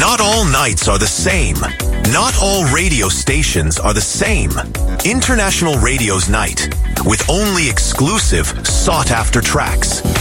Not all nights are the same. Not all radio stations are the same. International Radio's night, with only exclusive, sought-after tracks,